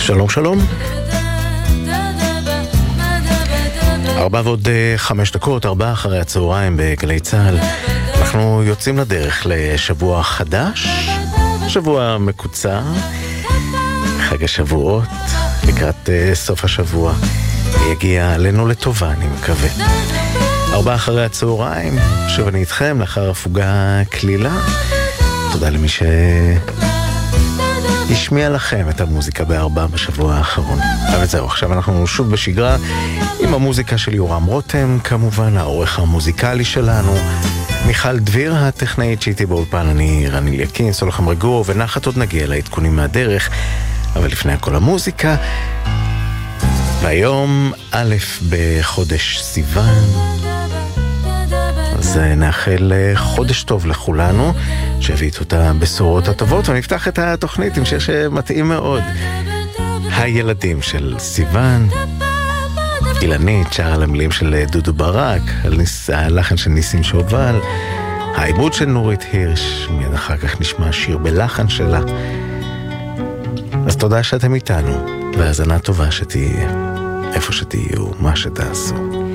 שלום שלום. 4:05, 4 אחרי הצהריים בגלי צהל. אנחנו יוצאים לדרך לשבוע חדש, שבוע מקוצר, חג השבועות, לקראת סוף השבוע. יגיע עלינו לטובה, אני מקווה. 4 אחרי הצהריים, שוב אני איתכם לאחר הפוגה כלילה. תודה למי ישמיע לכם את המוזיקה ב4 בשבוע האחרון. אבל זהו, עכשיו אנחנו שוב בשגרה עם המוזיקה של יורם רותם, כמובן העורך המוזיקלי שלנו, מיכל דביר הטכנאית שאיתי באולפן, אני רני ליאקין, סולחם רגור, ונחת עוד נגיע לעדכונים מהדרך. אבל לפני הכל המוזיקה, והיום א' בחודש סיוון, אז נאחל חודש טוב לכולנו, שהביא את אותה בשורות הטובות, ונפתח את התוכנית עם שיר שמתאים מאוד. הילדים של סיוון, אילנית שר על המילים של דודו ברק, על הלחן של ניסים שובל, העיבוד של נורית הירש, מיד אחר כך נשמע שיר בלחן שלה. אז תודה שאתם איתנו, והאזנה טובה שתהיה, איפה שתהיו, מה שתעשו.